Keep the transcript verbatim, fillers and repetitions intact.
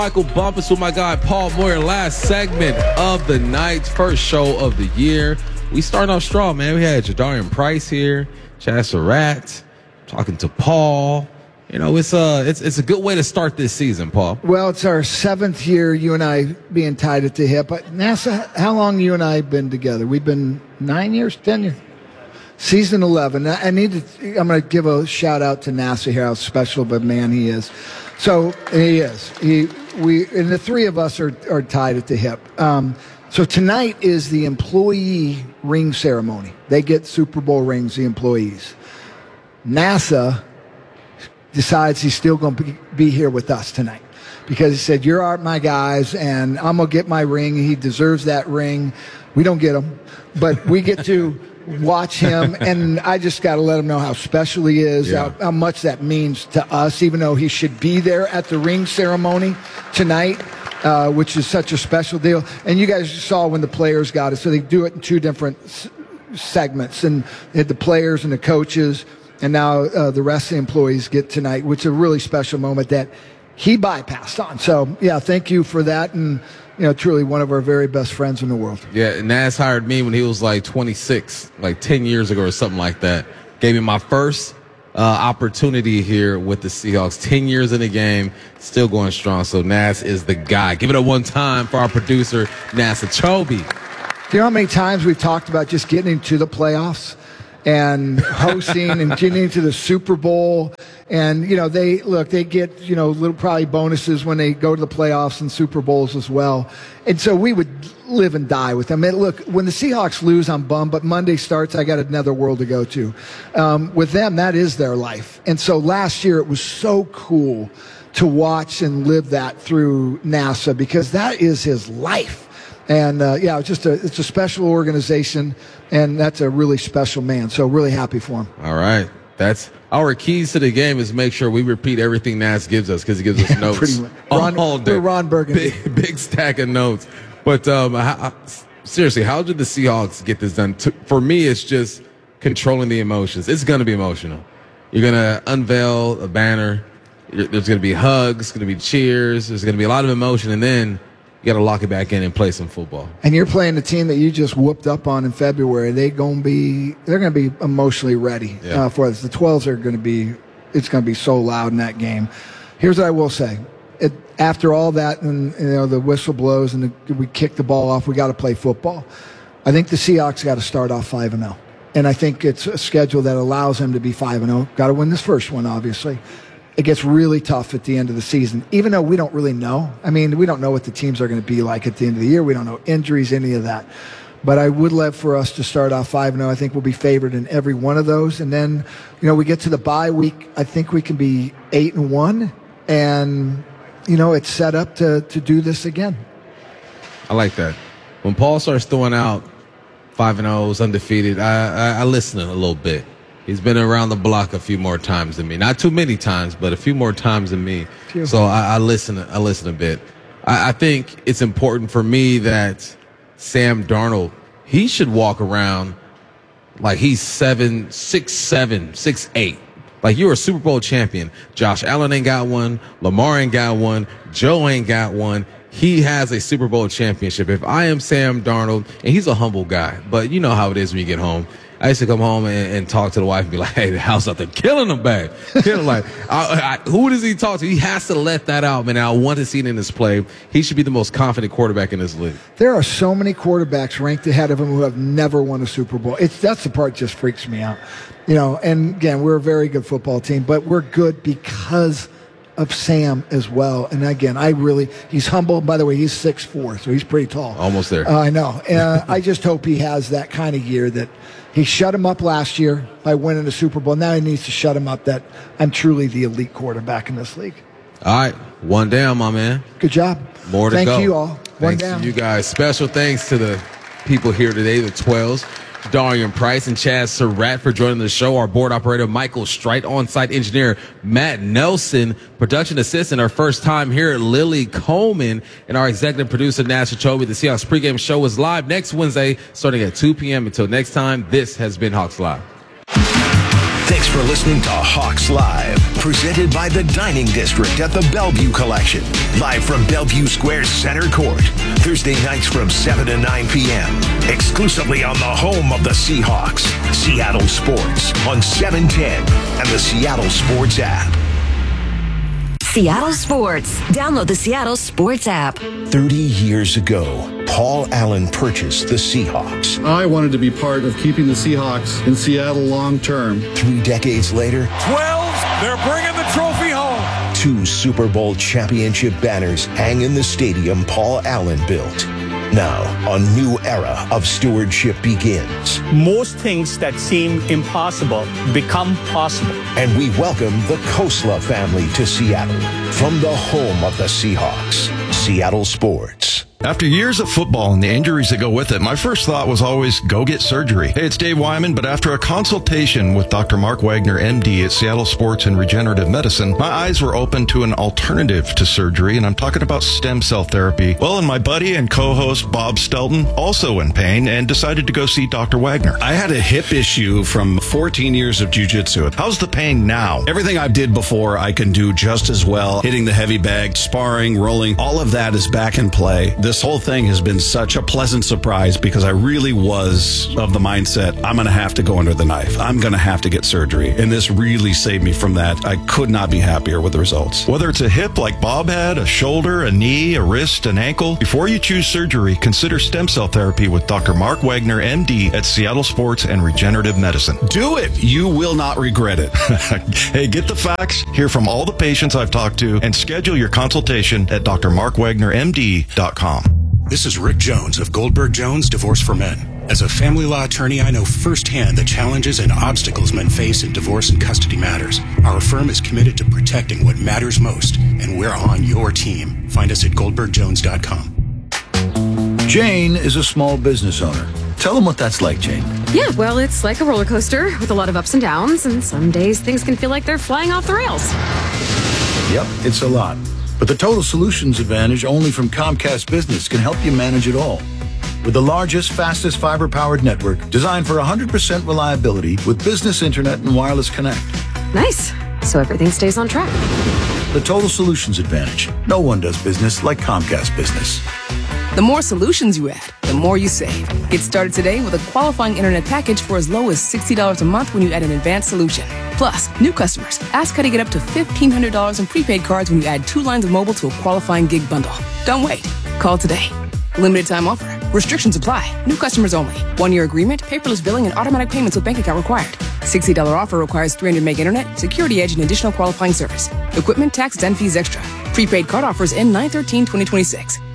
Michael Bumpus with my guy Paul Moyer. Last segment of the night, first show of the year. We starting off strong, man. We had Jadarian Price here, Chaz Surratt, talking to Paul. You know, it's a it's it's a good way to start this season, Paul. Well, it's our seventh year, you and I being tied at the hip. But NASA, how long you and I been together? We've been nine years, ten years. Season eleven. I need to. I'm going to give a shout out to NASA here. How special of a man he is. So he is. He we and the three of us are are tied at the hip. Um, so tonight is the employee ring ceremony. They get Super Bowl rings. The employees. NASA decides he's still going to be, be here with us tonight because he said, "You're our, my guys, and I'm going to get my ring. He deserves that ring. We don't get him, but we get to." Watch him, and I just got to let him know how special he is, yeah. how, how much that means to us, even though he should be there at the ring ceremony tonight, uh, which is such a special deal. And you guys saw when the players got it, so they do it in two different s- segments, and they had the players and the coaches, and now uh, the rest of the employees get tonight, which is a really special moment that he bypassed on. So, yeah, thank you for that, and you know, truly one of our very best friends in the world. Yeah, Nas hired me when he was like twenty-six, like ten years ago or something like that. Gave me my first uh, opportunity here with the Seahawks. ten years in the game, still going strong. So Nas is the guy. Give it up one time for our producer, Nas Achobe. Do you know how many times we've talked about just getting into the playoffs and hosting and getting into the Super Bowl? And, you know, they, look, they get, you know, little probably bonuses when they go to the playoffs and Super Bowls as well. And so we would live and die with them. And look, when the Seahawks lose, I'm bummed, but Monday starts, I got another world to go to. Um, with them, that is their life. And so last year it was so cool to watch and live that through NASA because that is his life. And, uh, yeah, it's just a, it's a special organization, and that's a really special man. So really happy for him. All right. That's our keys to the game is make sure we repeat everything Nas gives us because he gives us notes pretty much. Ron, all day. Ron Burgundy. Big, big stack of notes. But um, how, seriously, how did the Seahawks get this done? To, for me, it's just controlling the emotions. It's going to be emotional. You're going to unveil a banner. There's going to be hugs. Going to be cheers. There's going to be a lot of emotion. And then you got to lock it back in and play some football. And you're playing the team that you just whooped up on in February. They gonna be, they're going to be emotionally ready yeah. uh, for this. The twelves are going to be, it's going to be so loud in that game. Here's what I will say. It, after all that, and you know the whistle blows and the, we kick the ball off, we got to play football. I think the Seahawks got to start off five and zero, and I think it's a schedule that allows them to be five and zero. Got to win this first one, obviously. It gets really tough at the end of the season, even though we don't really know. I mean, we don't know what the teams are going to be like at the end of the year. We don't know injuries, any of that. But I would love for us to start off five and oh. I think we'll be favored in every one of those. And then, you know, we get to the bye week. I think we can be eight and one, and you know, it's set up to to do this again. I like that. When Paul starts throwing out five and O's, undefeated, I, I, I listen a little bit. He's been around the block a few more times than me. Not too many times, but a few more times than me. Phew. So I, I listen. I listen a bit. I, I think it's important for me that Sam Darnold, he should walk around like he's seven, six, seven, six, eight. Like you're a Super Bowl champion. Josh Allen ain't got one. Lamar ain't got one. Joe ain't got one. He has a Super Bowl championship. If I am Sam Darnold, and he's a humble guy, but you know how it is when you get home. I used to come home and, and talk to the wife and be like, hey, the house out there killing him back. Killing like, I, I, who does he talk to? He has to let that out, man. I want to see it in his play. He should be the most confident quarterback in this league. There are so many quarterbacks ranked ahead of him who have never won a Super Bowl. It's that's the part that just freaks me out. You know, and again, we're a very good football team, but we're good because of Sam as well. And again, I really, he's humble. By the way, he's six foot four, so he's pretty tall. Almost there. Uh, I know. Uh, I just hope he has that kind of year that he shut him up last year by winning the Super Bowl. Now he needs to shut him up that I'm truly the elite quarterback in this league. All right. One down, my man. Good job. More to Thank go. Thank you all. One Thanks down. to you guys. Special thanks to the people here today, the twelves. Darian Price and Chaz Surratt for joining the show. Our board operator, Michael Strite. On-site engineer, Matt Nelson. Production assistant, our first time here, Lily Coleman. And our executive producer, Nas Achobe. The Seahawks pregame show is live next Wednesday starting at two p.m. Until next time, this has been Hawks Live. Thanks for listening to Hawks Live, presented by the Dining District at the Bellevue Collection. Live from Bellevue Square Center Court, Thursday nights from seven to nine p.m. Exclusively on the home of the Seahawks, Seattle Sports, on seven ten and the Seattle Sports app. Seattle Sports. Download the Seattle Sports app. thirty years ago, Paul Allen purchased the Seahawks. I wanted to be part of keeping the Seahawks in Seattle long term. Three decades later, twelve, they're bringing the trophy home. Two Super Bowl championship banners hang in the stadium Paul Allen built. Now, a new era of stewardship begins. Most things that seem impossible become possible. And we welcome the Khosla family to Seattle from the home of the Seahawks, Seattle Sports. After years of football and the injuries that go with it, my first thought was always go get surgery. Hey, it's Dave Wyman, but after a consultation with Doctor Mark Wagner, M D at Seattle Sports and Regenerative Medicine, my eyes were open to an alternative to surgery, and I'm talking about stem cell therapy. Well, and my buddy and co-host Bob Stelton, also in pain, and decided to go see Doctor Wagner. I had a hip issue from fourteen years of jiu-jitsu. How's the pain now? Everything I did before, I can do just as well. Hitting the heavy bag, sparring, rolling, all of that is back in play. This whole thing has been such a pleasant surprise because I really was of the mindset, I'm going to have to go under the knife. I'm going to have to get surgery. And this really saved me from that. I could not be happier with the results. Whether it's a hip like Bob had, a shoulder, a knee, a wrist, an ankle, before you choose surgery, consider stem cell therapy with Doctor Mark Wagner, M D at Seattle Sports and Regenerative Medicine. Do it. You will not regret it. Hey, get the facts, hear from all the patients I've talked to, and schedule your consultation at d r mark wagner m d dot com. This is Rick Jones of Goldberg Jones Divorce for Men. As a family law attorney, I know firsthand the challenges and obstacles men face in divorce and custody matters. Our firm is committed to protecting what matters most, and we're on your team. Find us at goldberg jones dot com. Jane is a small business owner. Tell them what that's like, Jane. Yeah, well, it's like a roller coaster with a lot of ups and downs, and some days things can feel like they're flying off the rails. Yep, it's a lot. But the Total Solutions Advantage only from Comcast Business can help you manage it all. With the largest, fastest fiber-powered network designed for one hundred percent reliability with business internet and wireless connect. Nice. So everything stays on track. The Total Solutions Advantage. No one does business like Comcast Business. The more solutions you add, the more you save. Get started today with a qualifying internet package for as low as sixty dollars a month when you add an advanced solution. Plus, new customers, ask how to get up to fifteen hundred dollars in prepaid cards when you add two lines of mobile to a qualifying gig bundle. Don't wait. Call today. Limited time offer. Restrictions apply. New customers only. One-year agreement, paperless billing, and automatic payments with bank account required. sixty dollars offer requires three hundred meg internet, security edge, and additional qualifying service. Equipment, taxes, and fees extra. Prepaid card offers end nine thirteen twenty twenty-six.